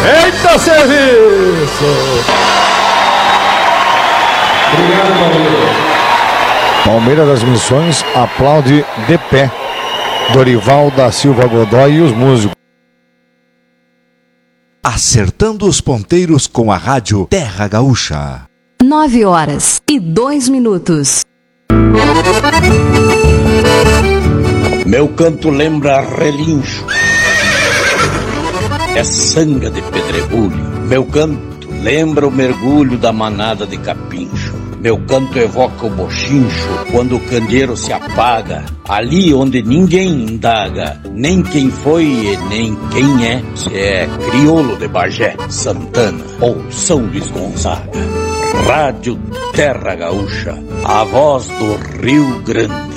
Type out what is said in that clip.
Eita serviço! Obrigado, Palmeiras. Palmeiras das Missões aplaude de pé Dorival da Silva Godoy e os músicos. Acertando os ponteiros com a rádio Terra Gaúcha. 9h02. Meu canto lembra relincho, é sanga de pedregulho. Meu canto lembra o mergulho da manada de capincho. Meu canto evoca o bochincho quando o candeeiro se apaga, ali onde ninguém indaga, nem quem foi e nem quem é, se é crioulo de Bagé, Santana ou São Luís Gonzaga. Rádio Terra Gaúcha, a voz do Rio Grande.